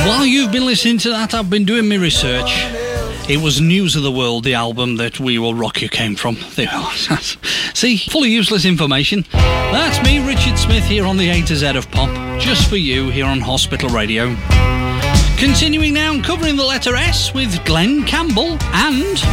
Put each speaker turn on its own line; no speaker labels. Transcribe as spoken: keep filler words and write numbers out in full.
While you've been listening to that, I've been doing my research. It was News of the World, the album that We Will Rock You came from. There we are. See, full of useless information. That's me, Richard Smith, here on the A to Z of Pop, just for you here on Hospital Radio. Continuing now and covering the letter S with Glenn Campbell and